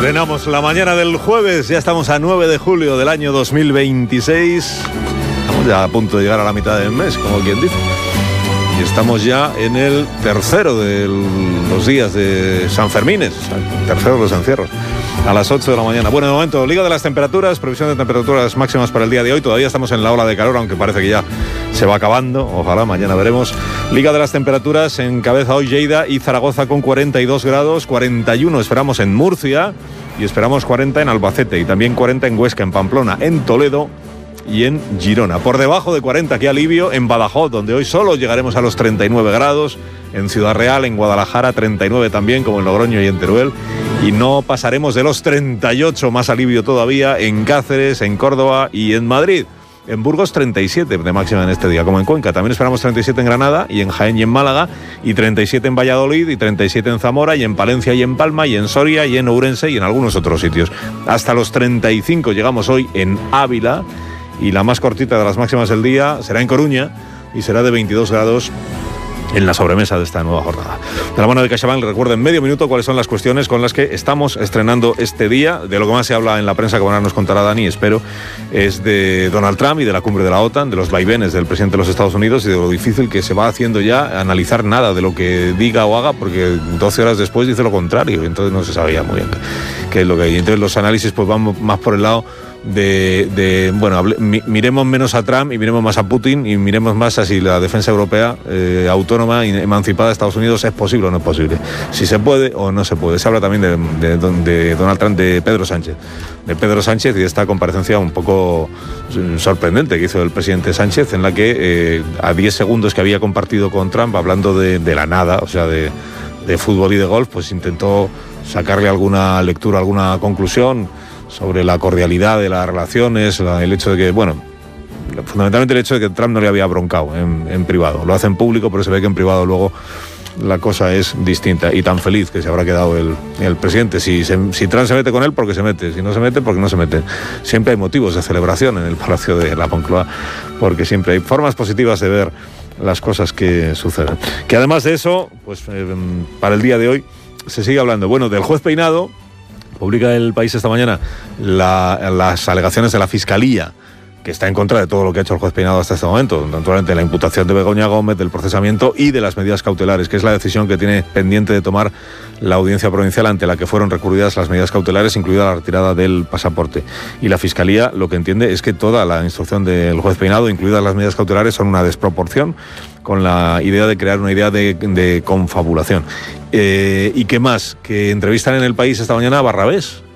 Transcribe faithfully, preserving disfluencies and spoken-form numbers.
Estrenamos la mañana del jueves, ya estamos a nueve de julio del año dos mil veintiséis. Estamos ya a punto de llegar a la mitad del mes, como quien dice. Y estamos ya en el tercero de los días de San Fermines, el tercero de los encierros, a las ocho de la mañana. Bueno, de momento, Liga de las Temperaturas, previsión de temperaturas máximas para el día de hoy. Todavía estamos en la ola de calor, aunque parece que ya se va acabando. Ojalá, mañana veremos. Liga de las Temperaturas, encabeza hoy Lleida y Zaragoza con cuarenta y dos grados, cuarenta y uno esperamos en Murcia y esperamos cuarenta en Albacete y también cuarenta en Huesca, en Pamplona, en Toledo y en Girona. Por debajo de cuarenta, qué alivio, en Badajoz, donde hoy solo llegaremos a los treinta y nueve grados, en Ciudad Real, en Guadalajara, treinta y nueve también, como en Logroño y en Teruel, y no pasaremos de los treinta y ocho, más alivio todavía, en Cáceres, en Córdoba y en Madrid. En Burgos treinta y siete de máxima en este día, como en Cuenca. También esperamos treinta y siete en Granada y en Jaén y en Málaga, y treinta y siete en Valladolid y treinta y siete en Zamora y en Palencia y en Palma y en Soria y en Ourense y en algunos otros sitios. Hasta los treinta y cinco llegamos hoy en Ávila, y la más cortita de las máximas del día será en Coruña y será de veintidós grados en la sobremesa de esta nueva jornada. De la mano de CaixaBank, recuerden medio minuto cuáles son las cuestiones con las que estamos estrenando este día. De lo que más se habla en la prensa, que ahora nos contará Dani, espero, es de Donald Trump y de la cumbre de la OTAN, de los vaivenes del presidente de los Estados Unidos y de lo difícil que se va haciendo ya analizar nada de lo que diga o haga, porque doce horas después dice lo contrario, entonces no se sabía muy bien qué es lo que hay. Entonces los análisis pues van más por el lado De, de, bueno, hable, mi, miremos menos a Trump y miremos más a Putin y miremos más a si la defensa europea eh, autónoma y emancipada de Estados Unidos es posible o no es posible, si se puede o no se puede. Se habla también de, de, de Donald Trump, de Pedro Sánchez, de Pedro Sánchez y de esta comparecencia un poco sorprendente que hizo el presidente Sánchez, en la que eh, a diez segundos que había compartido con Trump, hablando de, de la nada, o sea, de, de fútbol y de golf, pues intentó sacarle alguna lectura, alguna conclusión sobre la cordialidad de las relaciones, la, el hecho de que, bueno, fundamentalmente el hecho de que Trump no le había broncado en, en privado. Lo hace en público, pero se ve que en privado luego la cosa es distinta. Y tan feliz que se habrá quedado el, el presidente. Si, se, si Trump se mete con él, porque se mete. Si no se mete, porque no se mete. Siempre hay motivos de celebración en el Palacio de la Moncloa, porque siempre hay formas positivas de ver las cosas que suceden. Que además de eso, pues eh, para el día de hoy se sigue hablando, bueno, del juez Peinado. Publica El País esta mañana la, las alegaciones de la Fiscalía, que está en contra de todo lo que ha hecho el juez Peinado hasta este momento, naturalmente la imputación de Begoña Gómez, del procesamiento y de las medidas cautelares, que es la decisión que tiene pendiente de tomar la Audiencia Provincial, ante la que fueron recurridas las medidas cautelares, incluida la retirada del pasaporte. Y la Fiscalía lo que entiende es que toda la instrucción del juez Peinado, incluidas las medidas cautelares, son una desproporción con la idea de crear una idea de, de confabulación. Eh, ¿Y qué más? Que entrevistan en El País esta mañana a Barrabés,